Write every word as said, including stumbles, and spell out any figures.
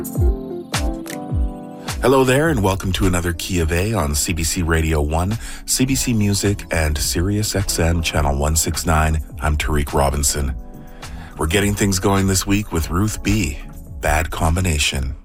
Hello there, and welcome to another Key of A on C B C Radio one, C B C Music, and Sirius X M Channel one sixty-nine. I'm Tariq Robinson. We're getting things going this week with Ruth B. Bad Combination.